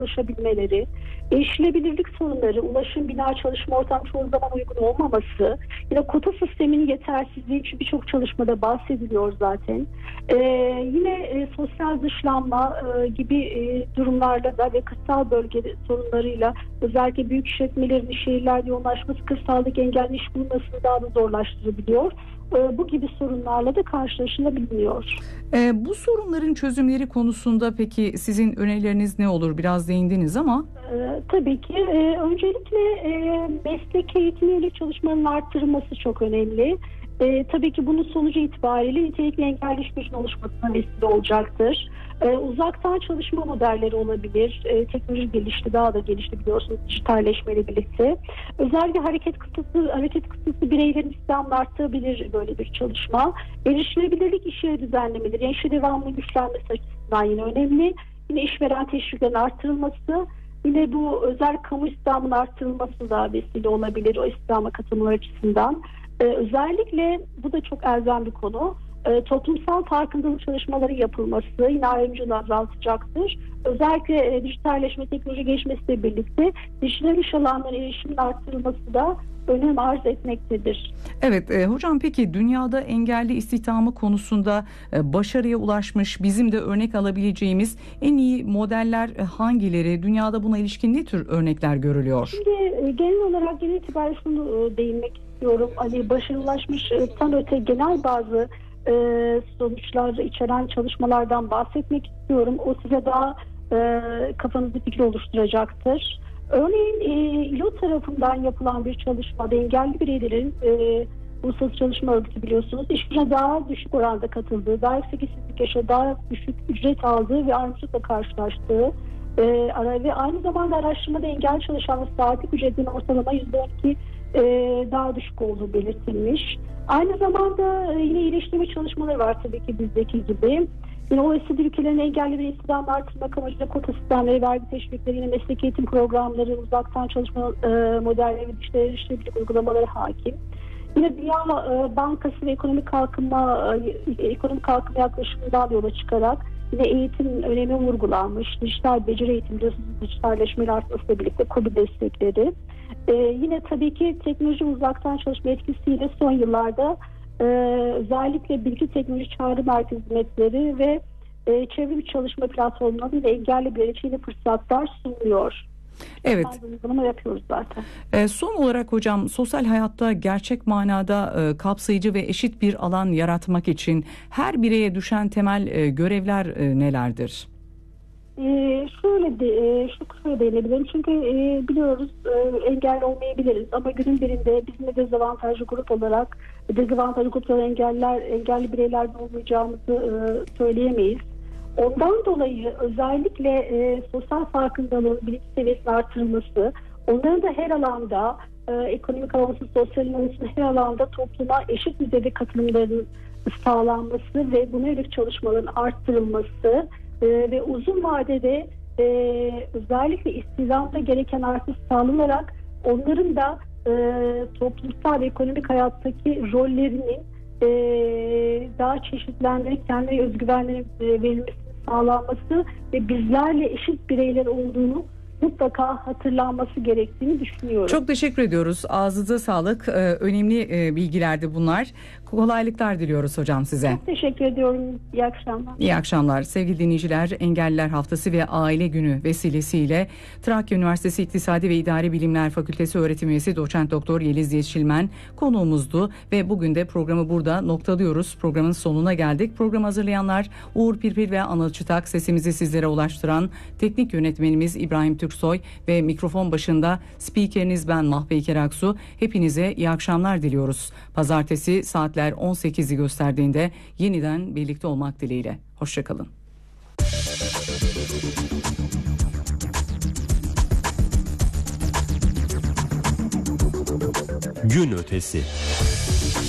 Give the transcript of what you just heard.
ulaşabilmeleri, erişilebilirlik sorunları, ulaşım, bina, çalışma ortamı çoğu zaman uygun olmaması, yine kota sisteminin yetersizliği için birçok çalışmada bahsediliyor zaten. Yine sosyal dışlanma gibi durumlarda da ve kırsal bölge sorunlarıyla özellikle büyük işletmelerin şehirlerde yoğunlaşması kırsaldaki engelli iş bulmasını daha da zorlaştırabiliyor. Bu gibi sorunlarla da karşılaşılabiliyor. Bu sorunların çözümleri konusunda peki sizin önerileriniz ne olur? Biraz değindiniz ama. Tabii ki. Öncelikle meslek eğitimiyle çalışmanın arttırılması çok önemli. Tabii ki bunun sonucu itibariyle nitelikli engelli iş gücünün oluşmasına vesile olacaktır. Uzaktan çalışma modelleri olabilir. Teknoloji gelişti, daha da gelişti biliyorsunuz dijitalleşmeyle birlikte. Özellikle hareket kısıtlı bireylerin istihdamını arttırabilir böyle bir çalışma. Erişilebilirlik iş yeri düzenlemeleri, yani işe devamlı güçlenmesi açısından yine önemli. Yine işveren teşviklerinin arttırılması, yine bu özel kamu istihdamının arttırılması da vesile olabilir o istihdama katılımlar açısından. Özellikle bu da çok elzem bir konu. Toplumsal farkındalık çalışmaları yapılması yine ayrımcılığı azaltacaktır. Özellikle dijitalleşme, teknoloji gelişmesiyle birlikte dijital iş alanlarına erişimin arttırılması da önem arz etmektedir. Evet hocam, peki dünyada engelli istihdamı konusunda başarıya ulaşmış, bizim de örnek alabileceğimiz en iyi modeller hangileri? Dünyada buna ilişkin ne tür örnekler görülüyor? Şimdi genel olarak genel itibariyle şunu değinmek istiyorum. Hani başarıya ulaşmıştan öte genel bazı sonuçlar içeren çalışmalardan bahsetmek istiyorum. O size daha kafanızda fikir oluşturacaktır. Örneğin ILO tarafından yapılan bir çalışmada engelli bireylerin Uluslararası Çalışma Örgütü biliyorsunuz iş gücüne daha düşük oranda katıldığı, daha yüksek işsizlik yaşadığı, daha düşük ücret aldığı ve ayrımcılıkla karşılaştığı ve aynı zamanda araştırmada engelli çalışanların saatlik ücretinin ortalama %12 daha düşük olduğu belirtilmiş. Aynı zamanda yine iyileştirme çalışmaları var tabii ki bizdeki gibi. Yine OECD ülkelerinin engelli ve istihdamı artırmak amacıyla kota sistemleri, vergi teşvikleri, yine meslek eğitim programları, uzaktan çalışma modelleri ve dijital erişilebilirlik uygulamaları hakim. Yine Dünya Bankası ve ekonomik kalkınma yaklaşımından yola çıkarak yine eğitimin önemi vurgulanmış. Dijital beceri eğitimi, dijitalleşmeyle artmasıyla birlikte KOBİ destekleri. Yine tabii ki teknoloji uzaktan çalışma etkisiyle son yıllarda özellikle bilgi teknoloji çağrı merkezi hizmetleri ve çevrim çalışma platformları ve engelli bireyler için fırsatlar sunuyor. Evet. Uygulama yapıyoruz zaten. Son olarak hocam, sosyal hayatta gerçek manada kapsayıcı ve eşit bir alan yaratmak için her bireye düşen temel görevler nelerdir? Şöyle değinebilirim. Çünkü biliyoruz engelli olmayabiliriz ama günün birinde bizim de dezavantajlı grup olarak dezavantajlı gruplara engelli bireylerden olmayacağımızı söyleyemeyiz. Ondan dolayı özellikle sosyal farkındalığın bilinç seviyesinin artırılması, onların da her alanda ekonomik olsun, sosyal olsun her alanda topluma eşit düzeyde katılımlarının sağlanması ve buna yönelik çalışmaların arttırılması ve uzun vadede özellikle istihdamda gereken artış sağlanarak onların da toplumsal ve ekonomik hayattaki rollerinin daha çeşitlendirip kendine özgüvenlerin verilmesi sağlanması ve bizlerle eşit bireyler olduğunu mutlaka hatırlanması gerektiğini düşünüyorum. Çok teşekkür ediyoruz. Ağzınıza sağlık. Önemli bilgilerdi bunlar. Kolaylıklar diliyoruz hocam size. Çok teşekkür ediyorum. İyi akşamlar. İyi akşamlar sevgili dinleyiciler. Engelliler Haftası ve Aile Günü vesilesiyle Trakya Üniversitesi İktisadi ve İdari Bilimler Fakültesi öğretim üyesi Doçent Doktor Yeliz Yeşilmen konuğumuzdu ve bugün de programı burada noktalıyoruz. Programın sonuna geldik. Programı hazırlayanlar Uğur Pirpir ve Anıl Çıtak, sesimizi sizlere ulaştıran teknik yönetmenimiz İbrahim Türksoy ve mikrofon başında spikeriniz ben Mahve Keraksu. Hepinize iyi akşamlar diliyoruz. Pazartesi saatler 18'i gösterdiğinde yeniden birlikte olmak dileğiyle. Hoşçakalın. Gün ötesi.